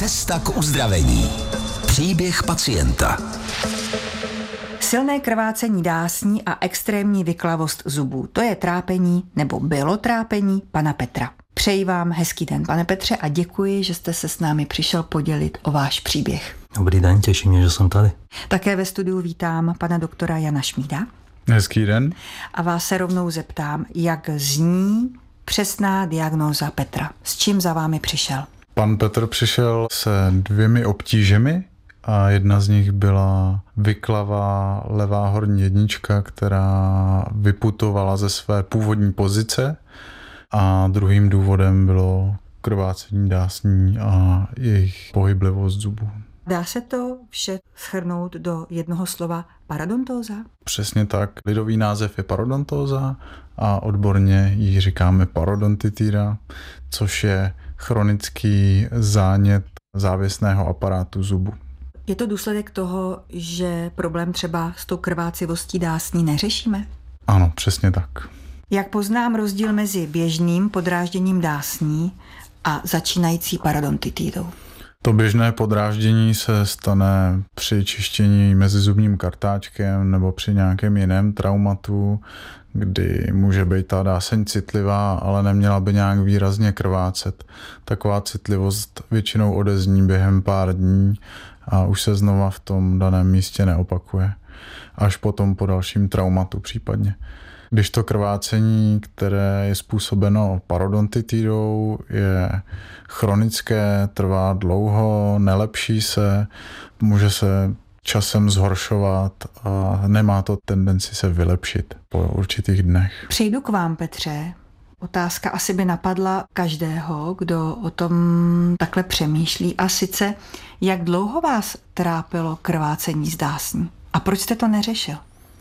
Cesta k uzdravení. Příběh pacienta. Silné krvácení dásní a extrémní vyklavost zubů. To je trápení, nebo bylo trápení pana Petra. Přeji vám hezký den, pane Petře, a děkuji, že jste se s námi přišel podělit o váš příběh. Dobrý den, těší mě, že jsem tady. Také ve studiu vítám pana doktora Jana Šmída. Hezký den. A vás se rovnou zeptám, jak zní přesná diagnóza Petra. S čím za vámi přišel? Pan Petr přišel se 2 obtížemi a jedna z nich byla vyklavá levá horní jednička, která vyputovala ze své původní pozice, a druhým důvodem bylo krvácení dásní a jejich pohyblivost zubů. Dá se to vše shrnout do jednoho slova parodontóza? Přesně tak. Lidový název je parodontóza a odborně ji říkáme parodontitida, což je chronický zánět závěsného aparátu zubu. Je to důsledek toho, že problém třeba s tou krvácivostí dásní neřešíme? Ano, přesně tak. Jak poznám rozdíl mezi běžným podrážděním dásní a začínající parodontitidou? To běžné podráždění se stane při čištění mezizubním kartáčkem nebo při nějakém jiném traumatu, kdy může být ta dáseň citlivá, ale neměla by nějak výrazně krvácet. Taková citlivost většinou odezní během pár dní a už se znova v tom daném místě neopakuje. Až potom po dalším traumatu případně. Když to krvácení, které je způsobeno parodontitidou, je chronické, trvá dlouho, nelepší se, může se časem zhoršovat a nemá to tendenci se vylepšit po určitých dnech. Přejdu k vám, Petře. Otázka asi by napadla každého, kdo o tom takhle přemýšlí, a sice, jak dlouho vás trápilo krvácení z dásní a proč jste to neřešil?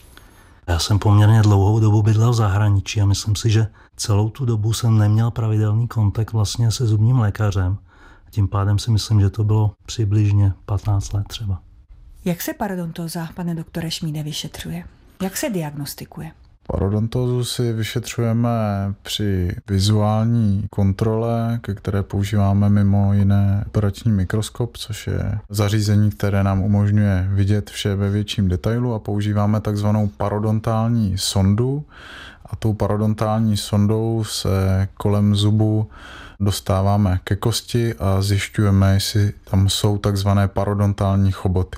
Já jsem poměrně dlouhou dobu bydlel v zahraničí a myslím si, že celou tu dobu jsem neměl pravidelný kontakt vlastně se zubním lékařem. Tím pádem si myslím, že to bylo přibližně 15 let třeba. Jak se parodontóza, pane doktore Šmíde, vyšetřuje? Jak se diagnostikuje? Parodontózu si vyšetřujeme při vizuální kontrole, ke které používáme mimo jiné operační mikroskop, což je zařízení, které nám umožňuje vidět vše ve větším detailu, a používáme takzvanou parodontální sondu. A tou parodontální sondou se kolem zubu dostáváme ke kosti a zjišťujeme, jestli tam jsou takzvané parodontální choboty.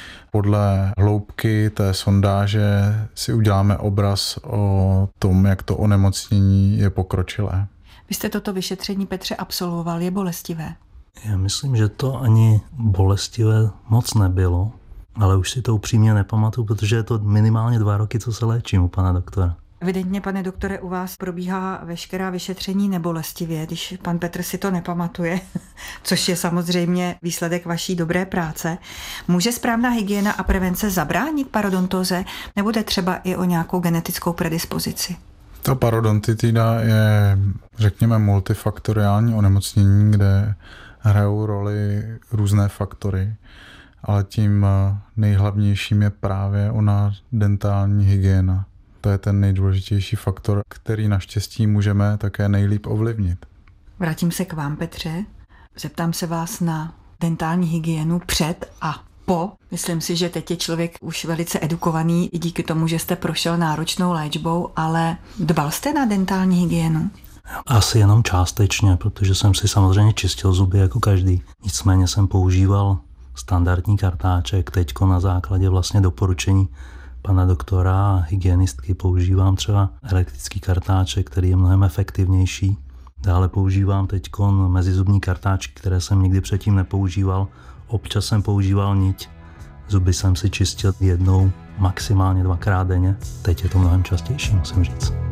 Podle hloubky té sondáže si uděláme obraz o tom, jak to onemocnění je pokročilé. Vy jste toto vyšetření, Petře, absolvoval. Je bolestivé? Já myslím, že to ani bolestivé moc nebylo, ale už si to upřímně nepamatuju, protože je to minimálně 2 roky, co se léčím u pana doktora. Evidentně, pane doktore, u vás probíhá veškerá vyšetření nebolestivě, když pan Petr si to nepamatuje, což je samozřejmě výsledek vaší dobré práce. Může správná hygiena a prevence zabránit parodontóze, nebo jde třeba i o nějakou genetickou predispozici? Ta parodontitida je, řekněme, multifaktoriální onemocnění, kde hrajou roli různé faktory, ale tím nejhlavnějším je právě ona dentální hygiena. To je ten nejdůležitější faktor, který naštěstí můžeme také nejlíp ovlivnit. Vrátím se k vám, Petře. Zeptám se vás na dentální hygienu před a po. Myslím si, že teď je člověk už velice edukovaný i díky tomu, že jste prošel náročnou léčbou, ale dbal jste na dentální hygienu? Asi jenom částečně, protože jsem si samozřejmě čistil zuby jako každý. Nicméně jsem používal standardní kartáček, teďko na základě vlastně doporučení pana doktora a hygienistky používám třeba elektrický kartáček, který je mnohem efektivnější. Dále používám teďkon mezizubní kartáčky, které jsem nikdy předtím nepoužíval. Občas jsem používal niť. Zuby jsem si čistil 1, maximálně 2krát denně. Teď je to mnohem častější, musím říct.